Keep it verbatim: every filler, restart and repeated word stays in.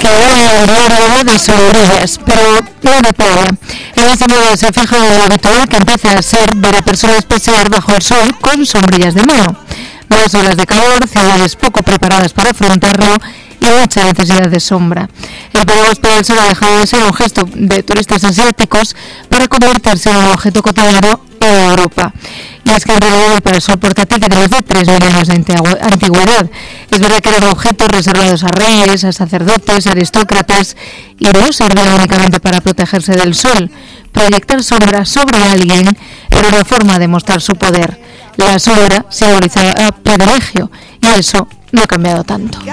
que era el diario de sombrillas, pero no de playa. En este modo se fija lo habitual que empieza a ser ver a personas pasear bajo el sol con sombrillas de mano. Más olas de calor, ciudades poco preparadas para afrontarlo y mucha necesidad de sombra. El paraguas para el sol ha dejado de ser un gesto de turistas asiáticos para convertirse en un objeto cotidiano en Europa. Y es que en realidad el parasol portátil tiene más de tres mil años de antigüedad. Es verdad que eran objetos reservados a reyes, a sacerdotes, a aristócratas, y no servían únicamente para protegerse del sol. Proyectar sombra sobre alguien era una forma de mostrar su poder. La sombra simbolizaba privilegio, y eso no ha cambiado tanto.